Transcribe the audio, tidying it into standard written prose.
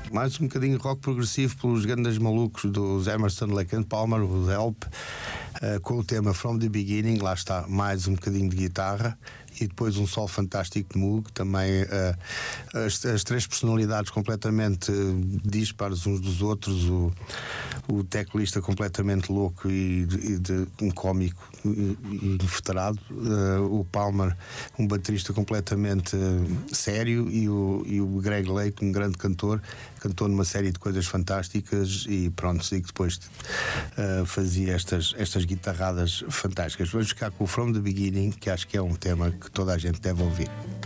Mais um bocadinho de rock progressivo pelos grandes malucos dos Emerson, Lake and Palmer, os Help, com o tema From the Beginning. Lá está mais um bocadinho de guitarra e depois um solo fantástico de Moog. Também as três personalidades completamente dispares uns dos outros, o teclista completamente louco e um cómico e inveterado, o Palmer, um baterista completamente sério, e o Greg Lake, um grande cantor, cantou numa série de coisas fantásticas, e pronto, e que depois fazia estas guitarradas fantásticas. Vamos ficar com o From the Beginning, que acho que é um tema que toda a gente deve ouvir.